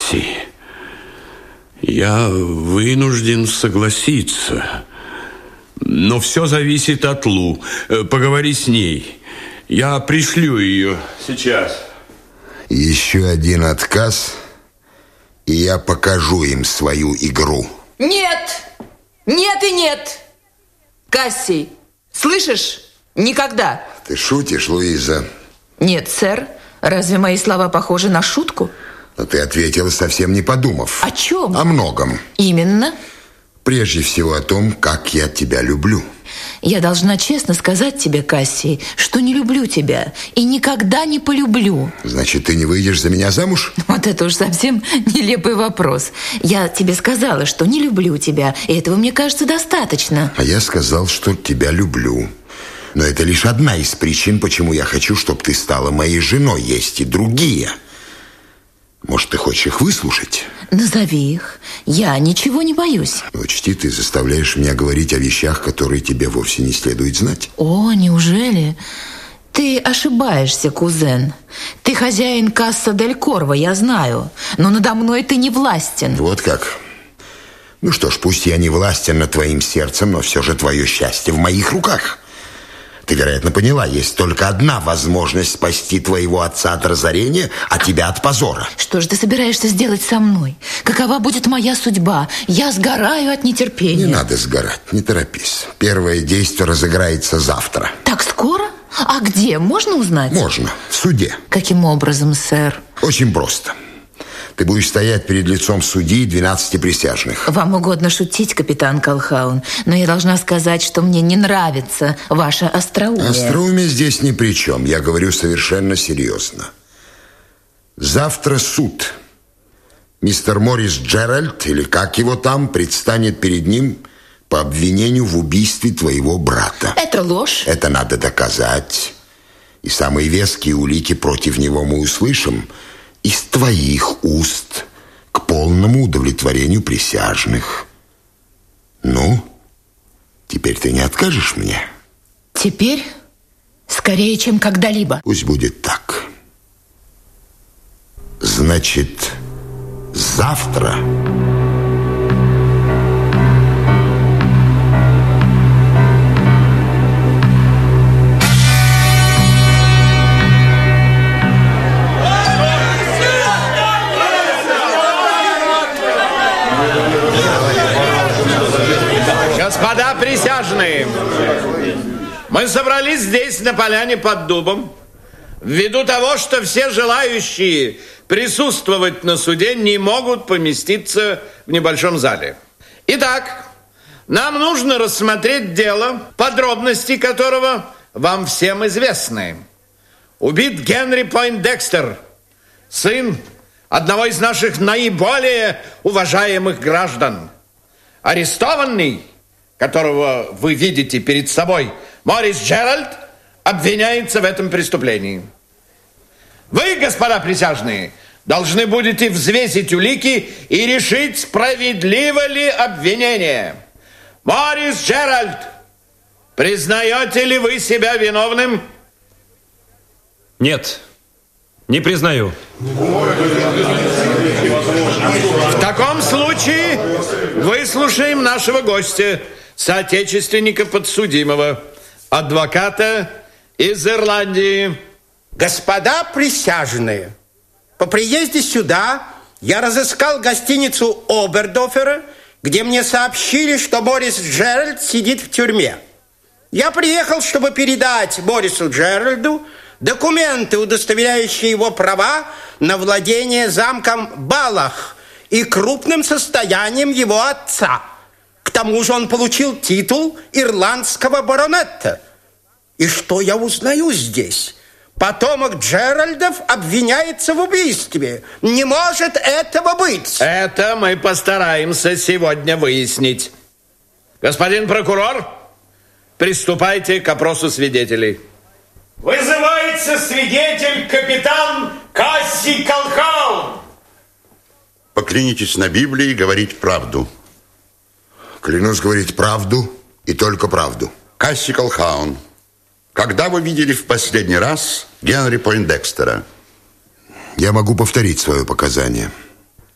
Касси, я вынужден согласиться. Но все зависит от Лу. Поговори с ней. Я пришлю ее сейчас. Еще один отказ, и я покажу им свою игру. Нет! Нет и нет! Касси, слышишь? Никогда. Ты шутишь, Луиза? Нет, сэр. Разве мои слова похожи на шутку? Но ты ответила, совсем не подумав. О чем? О многом. Именно? Прежде всего о том, как я тебя люблю. Я должна честно сказать тебе, Касси, что не люблю тебя и никогда не полюблю. Значит, ты не выйдешь за меня замуж? Вот это уж совсем нелепый вопрос. Я тебе сказала, что не люблю тебя, и этого, мне кажется, достаточно. А я сказал, что тебя люблю. Но это лишь одна из причин, почему я хочу, чтобы ты стала моей женой. Есть и другие. Может, ты хочешь их выслушать? Назови их. Я ничего не боюсь. Учти, ты заставляешь меня говорить о вещах, которые тебе вовсе не следует знать. О, неужели? Ты ошибаешься, кузен. Ты хозяин Касса дель Корво, я знаю. Но надо мной ты не властен. Вот как? Ну что ж, пусть я не властен над твоим сердцем, но все же твое счастье в моих руках. Ты, вероятно, поняла, есть только одна возможность спасти твоего отца от разорения, а тебя от позора. Что же ты собираешься сделать со мной? Какова будет моя судьба? Я сгораю от нетерпения. Не надо сгорать, не торопись. Первое действие разыграется завтра. Так скоро? А где? Можно узнать? Можно, в суде. Каким образом, сэр? Очень просто. Ты будешь стоять перед лицом судьи и 12 присяжных. Вам угодно шутить, капитан Колхаун, но я должна сказать, что мне не нравится ваше остроумие. Остроумие здесь ни при чем. Я говорю совершенно серьезно. Завтра суд. Мистер Моррис Джеральд, или как его там, предстанет перед ним по обвинению в убийстве твоего брата. Это ложь. Это надо доказать. И самые веские улики против него мы услышим из твоих уст к полному удовлетворению присяжных. Ну, теперь ты не откажешь мне? Теперь скорее, чем когда-либо. Пусть будет так. Значит, завтра... Господа присяжные, мы собрались здесь, на поляне под дубом, ввиду того, что все желающие присутствовать на суде не могут поместиться в небольшом зале. Итак, нам нужно рассмотреть дело, подробности которого вам всем известны. Убит Генри Пойндекстер, сын одного из наших наиболее уважаемых граждан. Арестованный, которого вы видите перед собой, Моррис Джеральд, обвиняется в этом преступлении. Вы, господа присяжные, должны будете взвесить улики и решить, справедливо ли обвинение. Моррис Джеральд, признаете ли вы себя виновным? Нет, не признаю. В таком случае выслушаем нашего гостя, соотечественника подсудимого, адвоката из Ирландии. Господа присяжные, по приезде сюда я разыскал гостиницу Обердофера, где мне сообщили, что Моррис Джеральд сидит в тюрьме. Я приехал, чтобы передать Моррису Джеральду документы, удостоверяющие его права на владение замком Балах и крупным состоянием его отца. К тому же он получил титул ирландского баронета. И что я узнаю здесь? Потомок Джеральдов обвиняется в убийстве. Не может этого быть. Это мы постараемся сегодня выяснить. Господин прокурор, приступайте к опросу свидетелей. Вызывается свидетель капитан Касси Колхаун. Поклянитесь на Библии говорить правду. Клянусь говорить правду и только правду. Касси Колхаун, когда вы видели в последний раз Генри Пойндекстера? Я могу повторить свое показание.